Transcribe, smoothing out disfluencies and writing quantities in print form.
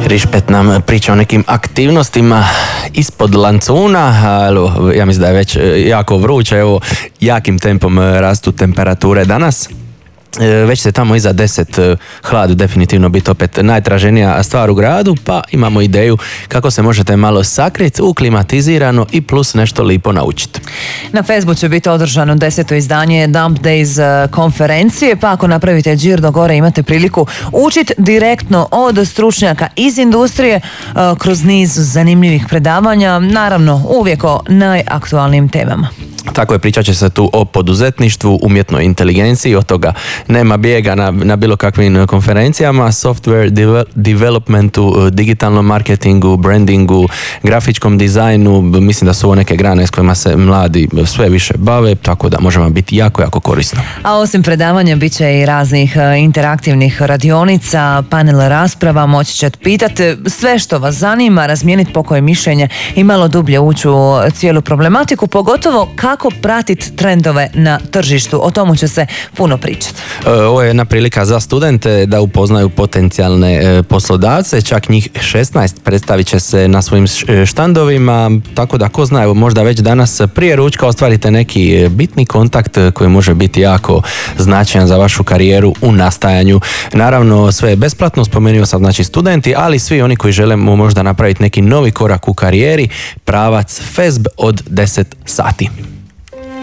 Rišpet nam priča o nekim aktivnostima ispod lancuna, ja mislim da je već jako vruće, evo jakim tempom rastu temperature danas. Već se tamo iza 10 hlad definitivno biti opet najtraženija stvar u gradu, pa imamo ideju kako se možete malo sakriti u klimatizirano i plus nešto lipo naučiti. Na Facebooku će biti održano 10. izdanje Dump Days konferencije, pa ako napravite džir do gore imate priliku učiti direktno od stručnjaka iz industrije kroz niz zanimljivih predavanja, naravno uvijek o najaktualnijim temama. Tako je, pričat će se tu o poduzetništvu, umjetnoj inteligenciji, od toga nema bijega na bilo kakvim konferencijama, software developmentu, digitalnom marketingu, brandingu, grafičkom dizajnu, mislim da su ovo neke grane s kojima se mladi sve više bave, tako da možemo biti jako, jako korisno. A osim predavanja bit će i raznih interaktivnih radionica, panel rasprava, moći ćete pitati sve što vas zanima, razmijeniti pokoje mišljenje i malo dublje ući u cijelu problematiku, pogotovo kako pratiti trendove na tržištu. O tomu će se puno pričati. Ovo je jedna prilika za studente da upoznaju potencijalne poslodavce, čak njih 16 predstavit će se na svojim štandovima, tako da ko zna, možda već danas prije ručka ostvarite neki bitni kontakt koji može biti jako značajan za vašu karijeru u nastajanju. Naravno, sve je besplatno, spomenuo sam, znači studenti, ali svi oni koji žele možda napraviti neki novi korak u karijeri, pravac FESB od 10 sati.